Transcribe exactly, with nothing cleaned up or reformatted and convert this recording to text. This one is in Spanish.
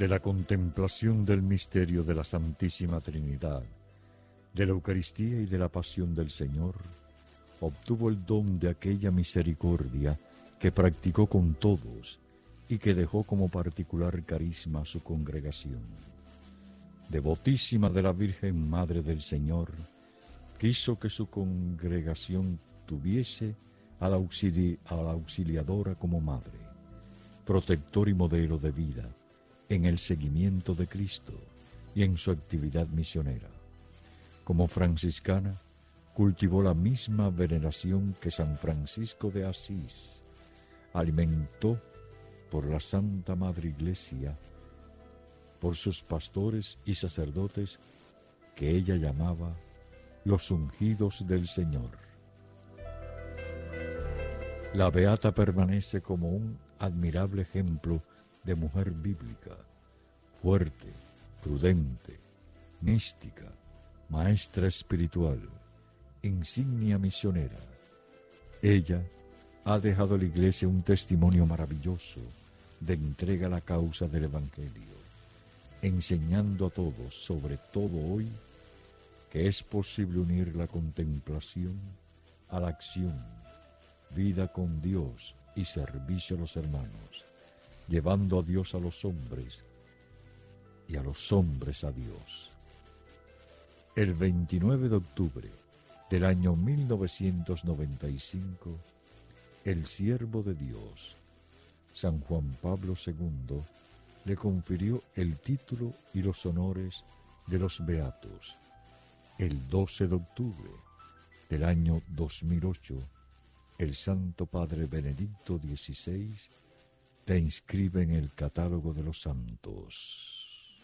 de la contemplación del misterio de la Santísima Trinidad, de la Eucaristía y de la Pasión del Señor, obtuvo el don de aquella misericordia que practicó con todos y que dejó como particular carisma a su congregación. Devotísima de la Virgen Madre del Señor, quiso que su congregación tuviese a la, auxili- a la auxiliadora como madre, protector y modelo de vida en el seguimiento de Cristo y en su actividad misionera. Como franciscana, cultivó la misma veneración que San Francisco de Asís, alimentó por la Santa Madre Iglesia, por sus pastores y sacerdotes que ella llamaba los ungidos del Señor. La beata permanece como un admirable ejemplo de mujer bíblica, fuerte, prudente, mística, maestra espiritual, insignia misionera. Ella ha dejado a la Iglesia un testimonio maravilloso de entrega a la causa del Evangelio, enseñando a todos, sobre todo hoy, que es posible unir la contemplación a la acción, vida con Dios y servicio a los hermanos, llevando a Dios a los hombres y a los hombres a Dios. El veintinueve de octubre del año mil novecientos noventa y cinco, el siervo de Dios, San Juan Pablo segundo, le confirió el título y los honores de los beatos. El doce de octubre del año dos mil ocho, el Santo Padre Benedicto dieciséis le inscribe en el catálogo de los santos.